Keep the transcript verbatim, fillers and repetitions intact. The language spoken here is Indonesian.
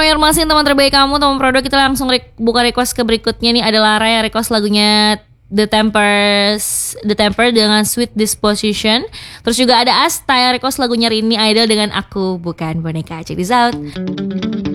konfirmasi teman terbaik kamu, teman produk. Kita langsung re- buka request ke berikutnya nih. Ada Lara yang request lagunya The Tempers, The Temper dengan Sweet Disposition. Terus juga ada Asta yang request lagunya Rini Idol dengan Aku Bukan Boneka. Check this out.